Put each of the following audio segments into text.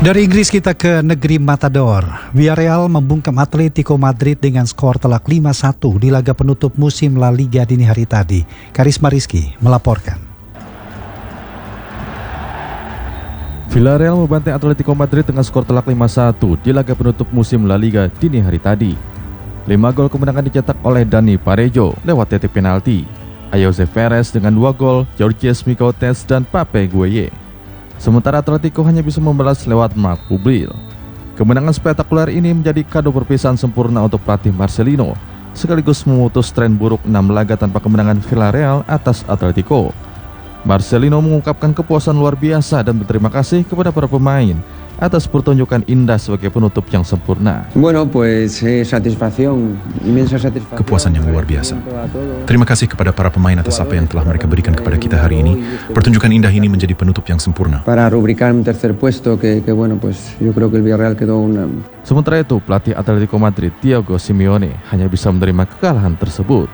Dari Inggris kita ke negeri Matador. Villarreal membungkam Atletico Madrid dengan skor telak 5-1 di laga penutup musim La Liga dini hari tadi. Karisma Rizky melaporkan. Villarreal membantai Atletico Madrid dengan skor telak 5-1 di laga penutup musim La Liga dini hari tadi. 5 gol kemenangan dicetak oleh Dani Parejo lewat titik penalti, Ayoze Perez dengan 2 gol, Georges Micotes dan Pape Gueye. Sementara Atletico hanya bisa membalas lewat Marc Pubil. Kemenangan spektakuler ini menjadi kado perpisahan sempurna untuk pelatih Marcelino, sekaligus memutus tren buruk 6 laga tanpa kemenangan Villarreal atas Atletico. Marcelino mengungkapkan kepuasan luar biasa dan berterima kasih kepada para pemain atas pertunjukan indah sebagai penutup yang sempurna. Kepuasan yang luar biasa. Terima kasih kepada para pemain atas apa yang telah mereka berikan kepada kita hari ini. Pertunjukan indah ini menjadi penutup yang sempurna. Sementara itu, pelatih Atletico Madrid Diego Simeone hanya bisa menerima kekalahan tersebut.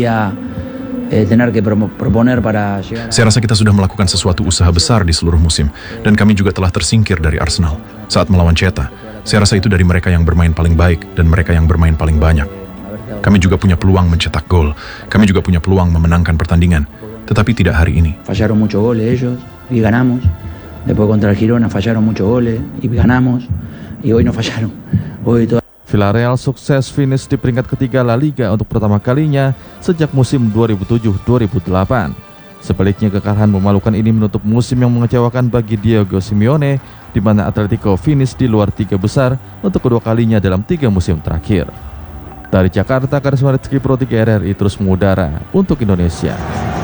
Saya rasa kita sudah melakukan sesuatu usaha besar di seluruh musim, dan kami juga telah tersingkir dari Arsenal saat melawan Celta. Saya rasa itu dari mereka yang bermain paling baik dan mereka yang bermain paling banyak. Kami juga punya peluang mencetak gol, kami juga punya peluang memenangkan pertandingan, tetapi tidak hari ini. Fallaron muchos goles ellos y ganamos. Después contra el Girona fallaron muchos goles y ganamos. Y hoy no fallaron. Hoy Villarreal sukses finish di peringkat ketiga La Liga untuk pertama kalinya sejak musim 2007-2008. Sebaliknya, kekalahan memalukan ini menutup musim yang mengecewakan bagi Diego Simeone, di mana Atletico finish di luar 3 besar untuk kedua kalinya dalam 3 musim terakhir. Dari Jakarta, Karisma Rizky Pro 3 RRI terus mengudara untuk Indonesia.